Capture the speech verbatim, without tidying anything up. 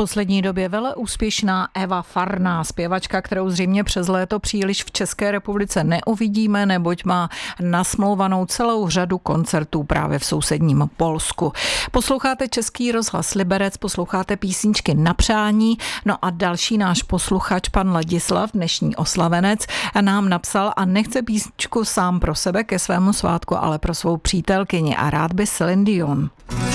poslední době vele úspěšná Eva Farná, zpěvačka, kterou zřejmě přes léto příliš v České republice neuvidíme, neboť má nasmlouvanou celou řadu koncertů právě v sousedním Polsku. Posloucháte Český rozhlas Liberec, posloucháte písničky na přání, no a další náš posluchač, pan Ladislav, dnešní oslavenec, nám napsal a nechce písničku sám pro sebe ke svému svátku, ale pro svou přítelkyni a rád by Celine Dion.